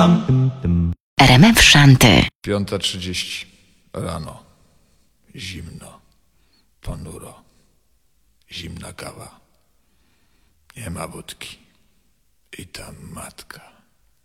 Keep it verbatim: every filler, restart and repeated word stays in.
R M F Szanty. Piąta trzydzieści rano. Zimno. Ponuro. Zimna kawa. Nie ma wódki. I ta matka.